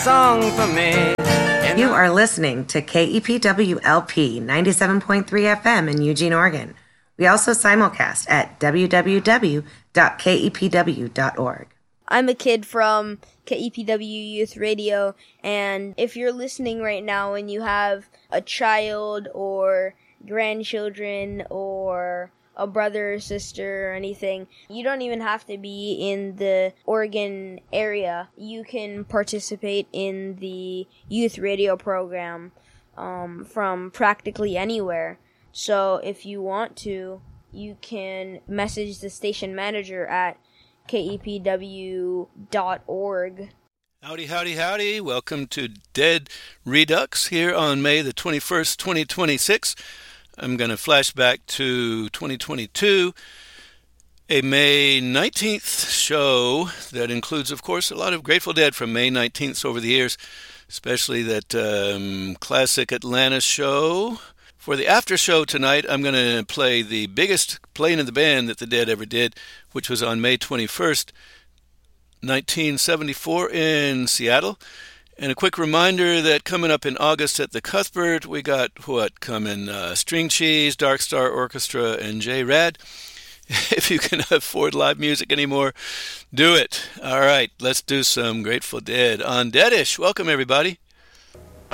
Song for me. You are listening to KEPWLP 97.3 FM in Eugene, Oregon. We also simulcast at www.kepw.org. I'm a kid from KEPW Youth Radio, and if you're listening right now and you have a child or grandchildren or a brother or sister or anything, you don't even have to be in the Oregon area. You can participate in the youth radio program from practically anywhere. So if you want to, you can message the station manager at kepw.org. Howdy, howdy, howdy. Welcome to Dead Redux here on May the 21st, 2026. I'm going to flash back to 2022, a May 19th show that includes, of course, a lot of Grateful Dead from May 19th over the years, especially that classic Atlanta show. For the after show tonight, I'm going to play the biggest playing of the band that the Dead ever did, which was on May 21st, 1974 in Seattle. And a quick reminder that coming up in August at the Cuthbert, we got what coming? String Cheese, Dark Star Orchestra, and J-Rad. If you can afford live music anymore, do it. All right, let's do some Grateful Dead on Deadish. Welcome, everybody.